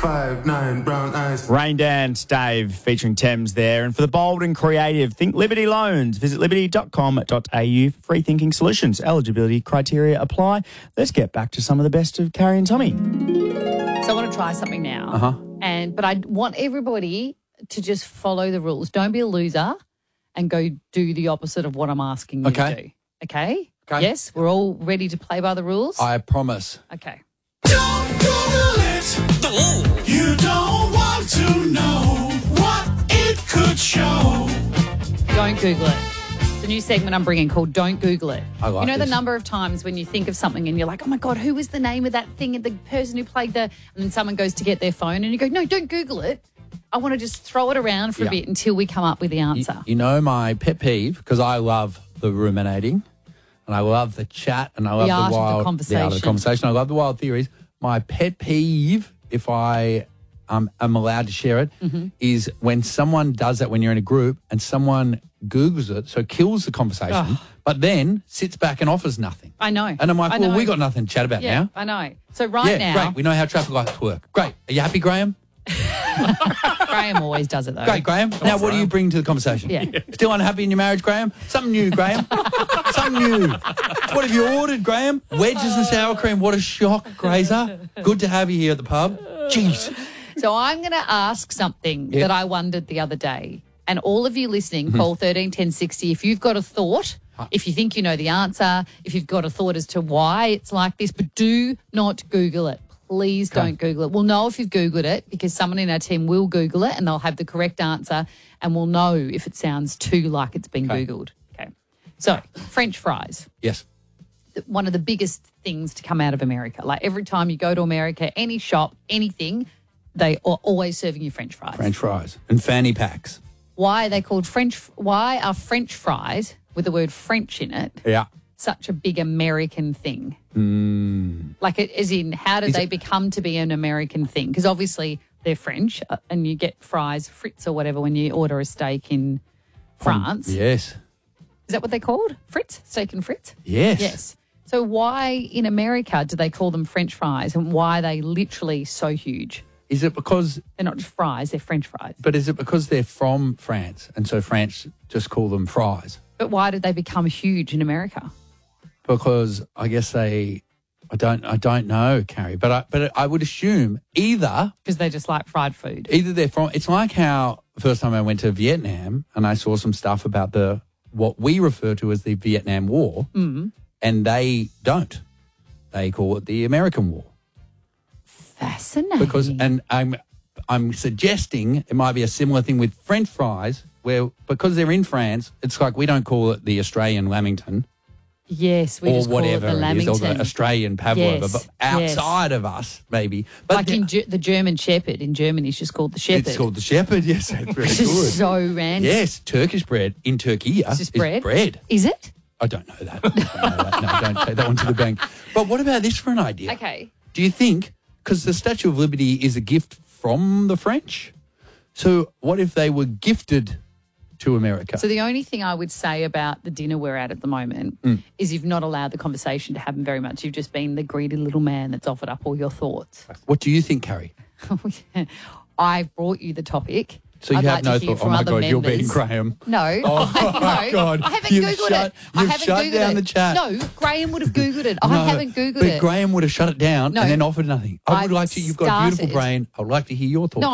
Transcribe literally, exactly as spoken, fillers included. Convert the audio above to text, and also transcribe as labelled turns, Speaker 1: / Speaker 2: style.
Speaker 1: five nine, brown eyes.
Speaker 2: Rain Dance Dave featuring Thames there. And for the bold and creative, think Liberty Loans. Visit liberty dot com dot a u for free thinking solutions. Eligibility criteria apply. Let's get back to some of the best of Carrie and Tommy.
Speaker 3: So I want to try something now.
Speaker 2: Uh-huh.
Speaker 3: And but I want everybody to just follow the rules. Don't be a loser and go do the opposite of what I'm asking you
Speaker 4: Okay.
Speaker 3: to do. Okay?
Speaker 4: Okay.
Speaker 3: Yes, we're all ready to play by the rules?
Speaker 4: I promise.
Speaker 3: Okay.
Speaker 1: Don't Google it. You don't want to know what it could show.
Speaker 3: Don't Google it. It's a new segment I'm bringing called Don't Google It.
Speaker 4: I like
Speaker 3: You know
Speaker 4: this.
Speaker 3: the number of times when you think of something and you're like, oh, my God, who was the name of that thing, the person who played the... And then someone goes to get their phone and you go, no, don't Google it. I want to just throw it around for
Speaker 4: Yeah.
Speaker 3: a bit until we come up with the
Speaker 4: You,
Speaker 3: answer.
Speaker 4: you know my pet peeve, because I love the ruminating and I love the chat and I love
Speaker 3: The art of
Speaker 4: the
Speaker 3: the
Speaker 4: wild... The art of
Speaker 3: conversation.
Speaker 4: the conversation. I love the wild theories. My pet peeve, if I um, am allowed to share it,
Speaker 3: Mm-hmm.
Speaker 4: is when someone does that when you're in a group and someone Googles it, so kills the conversation, but then sits back and offers nothing.
Speaker 3: I know.
Speaker 4: And I'm like,
Speaker 3: I
Speaker 4: well,
Speaker 3: know.
Speaker 4: we got nothing to chat about
Speaker 3: Yeah,
Speaker 4: now.
Speaker 3: I know. So right
Speaker 4: yeah,
Speaker 3: now...
Speaker 4: great. We know how traffic lights work. Great. Are you happy, Graham?
Speaker 3: Graham always does it, though.
Speaker 4: Great, Graham. Now, what do you bring to the conversation?
Speaker 3: Yeah.
Speaker 4: Still unhappy in your marriage, Graham? Something new, Graham. Something new. What have you ordered, Graham? Wedges and sour cream. What a shock, Grazer. Good to have you here at the pub. Jeez.
Speaker 3: So I'm going to ask something
Speaker 4: Yeah.
Speaker 3: that I wondered the other day. And all of you listening, call thirteen ten sixty. If you've got a thought, if you think you know the answer, if you've got a thought as to why it's like this, but do not Google it. Please
Speaker 4: Okay.
Speaker 3: don't Google it. We'll know if you've Googled it because someone in our team will Google it and they'll have the correct answer and we'll know if it sounds too like it's been
Speaker 4: Okay.
Speaker 3: Googled. Okay. So, French fries.
Speaker 4: Yes.
Speaker 3: One of the biggest things to come out of America. Like every time you go to America, any shop, anything, they are always serving you French fries.
Speaker 4: French fries and fanny packs.
Speaker 3: Why are they called French? Why are French fries with the word French in it
Speaker 4: Yeah.
Speaker 3: such a big American thing?
Speaker 4: Mm.
Speaker 3: Like, it, as in, how did
Speaker 4: Is
Speaker 3: they
Speaker 4: it-
Speaker 3: become to be an American thing? Because obviously they're French, uh, and you get fries, frites or whatever, when you order a steak in France.
Speaker 4: Yes.
Speaker 3: Is that what they're called? Frites, steak and frites.
Speaker 4: Yes.
Speaker 3: Yes. So why in America do they call them French fries, and why are they literally so huge?
Speaker 4: Is it because,
Speaker 3: They're not just fries; they're French fries.
Speaker 4: but is it because they're from France and so France just call them fries?
Speaker 3: But why did they become huge in America?
Speaker 4: Because I guess they, I don't, I don't know, Carrie, but I, but I would assume either,
Speaker 3: Because they just like fried food.
Speaker 4: either they're from. It's like how the first time I went to Vietnam and I saw some stuff about the what we refer to as the Vietnam War,
Speaker 3: Mm.
Speaker 4: and they don't. They call it the American War
Speaker 3: Fascinating.
Speaker 4: because, and I'm, I'm suggesting it might be a similar thing with French fries, where because they're in France, it's like we don't call it the Australian Lamington.
Speaker 3: yes, we
Speaker 4: or
Speaker 3: just call it
Speaker 4: whatever
Speaker 3: the
Speaker 4: it is,
Speaker 3: Lamington.
Speaker 4: or the Australian pavlova,
Speaker 3: Yes,
Speaker 4: but
Speaker 3: yes.
Speaker 4: outside of us, maybe. But
Speaker 3: like
Speaker 4: the-
Speaker 3: in Ge- the German Shepherd in Germany is just called the Shepherd.
Speaker 4: it's called the shepherd. Yes, that's very
Speaker 3: Which is
Speaker 4: good.
Speaker 3: so random.
Speaker 4: Yes, Turkish bread in Turkey
Speaker 3: It's just
Speaker 4: is
Speaker 3: bread.
Speaker 4: bread.
Speaker 3: Is it?
Speaker 4: I don't know that. I don't know that. No, don't take that one to the bank. But what about this for an idea?
Speaker 3: Okay.
Speaker 4: Do you think, because the Statue of Liberty is a gift from the French, so what if they were gifted to America?
Speaker 3: So the only thing I would say about the dinner we're at at the moment
Speaker 4: Mm.
Speaker 3: is you've not allowed the conversation to happen very much. You've just been the greedy little man that's offered up all your thoughts.
Speaker 4: What do you think, Carrie?
Speaker 3: I've brought you the topic.
Speaker 4: So you
Speaker 3: I'd
Speaker 4: have
Speaker 3: like
Speaker 4: no
Speaker 3: to hear
Speaker 4: thought, oh
Speaker 3: from
Speaker 4: my
Speaker 3: other
Speaker 4: God, you're being
Speaker 3: members.
Speaker 4: Graham.
Speaker 3: No,
Speaker 4: Oh,
Speaker 3: I,
Speaker 4: my
Speaker 3: no,
Speaker 4: God.
Speaker 3: I haven't
Speaker 4: You've
Speaker 3: Googled
Speaker 4: shut-
Speaker 3: it. I
Speaker 4: you've
Speaker 3: haven't
Speaker 4: shut
Speaker 3: Googled
Speaker 4: down
Speaker 3: it.
Speaker 4: the chat.
Speaker 3: No, Graham would have Googled it. I
Speaker 4: No,
Speaker 3: haven't Googled
Speaker 4: but
Speaker 3: it.
Speaker 4: Graham would have shut it down
Speaker 3: No.
Speaker 4: and then offered nothing. I would
Speaker 3: I've
Speaker 4: like to, you've got a beautiful
Speaker 3: started.
Speaker 4: brain. I would like to hear your thoughts.
Speaker 3: No,